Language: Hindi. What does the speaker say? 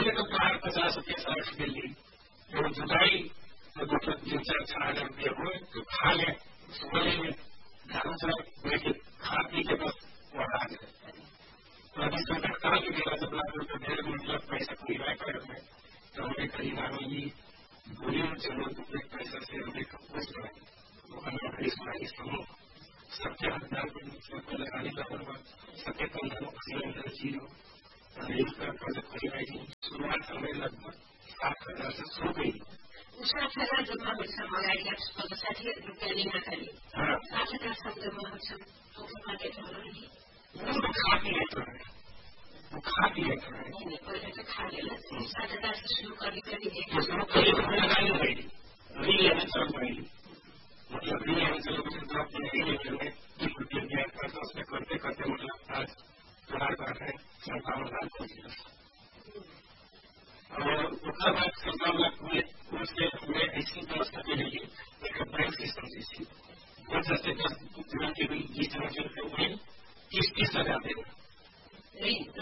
पहले तो 50-50 साल दिल्ली तो जुलाई तो 3-4 रुपये हुए तो खा ले बोले धर्म से लेके खा पी के बस वहां आ गए। तो अभी सरकार कहा कि 11 लाख रुपये डेढ़ मतलब पैसा पूरी राय कर रहे तो हमें करीब आने बोली चलो पैसा से हमें कुछ वो हमें सुनाई समूह सबके हजार लगाने का सबके 15 जीरो शुरुआत हमें लगभग 7,000 से शुरू गई। 7,000 जम्मा हुन्छ अगाडि 60 रुपियाँ लिँदाखेरि 7,000 जम्मा हुन्छ वो खा पिए तो है वो खा पिए तो है पहले तो खा लेला 7,000 से शुरू करी शुरू करी लगानी गई री चल गई मतलब री चल गई 1 रुपये गया पैसा उसमें करते करते मतलब आज तैयार कर रहे 57,000 और उसके बाद 57 लाख हुए उसके हमें ऐसी व्यवस्था के लिए एक बैंक सिस्टम जैसी 10 से 10 के बीच 20 हुए 30 हजार देना नहीं